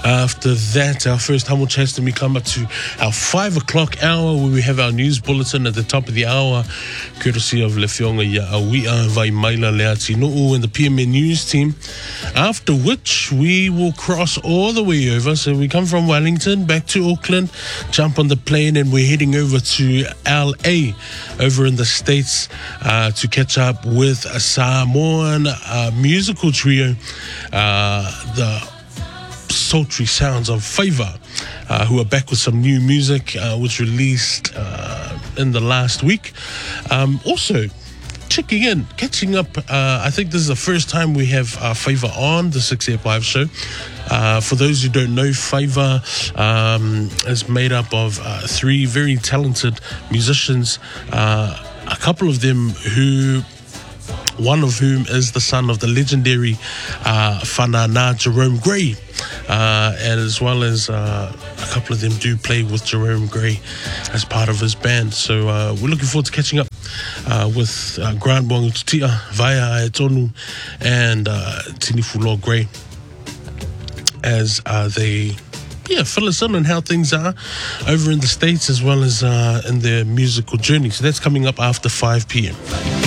After that, our first humble chance, then we come up to our 5 o'clock hour where we have our news bulletin at the top of the hour, courtesy of Le Fionga Ia Awia Vai Maila Leatinuu and the PMN News team. After which, we will cross all the way over. So we come from Wellington back to Auckland, jump on the plane, and we're heading over to LA over in the States to catch up with a Samoan musical trio, the sultry sounds of Favour, who are back with some new music which released in the last week. Also catching up, I think this is the first time we have Favour on the 685 show. For those who don't know, Favour is made up of three very talented musicians, a couple of them one of whom is the son of the legendary whanana Jerome Gray, and as well as a couple of them do play with Jerome Gray as part of his band. So we're looking forward to catching up with Grant Wangututia, Vaya Aetonu, and Tinifulo Gray as they fill us in on how things are over in the States as well as in their musical journey. So that's coming up after 5 p.m.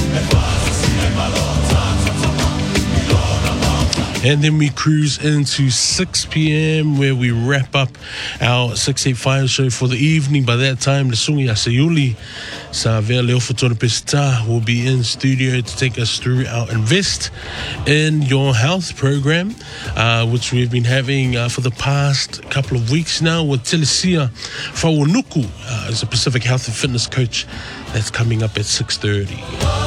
And then we cruise into 6 p.m. where we wrap up our 685 show for the evening. By that time, Lesungi Asayuli Savea Leofatona Pista will be in studio to take us through our Invest in Your Health program, which we've been having for the past couple of weeks now with Telesia Fawanuku as a Pacific Health and Fitness coach. That's coming up at 6:30.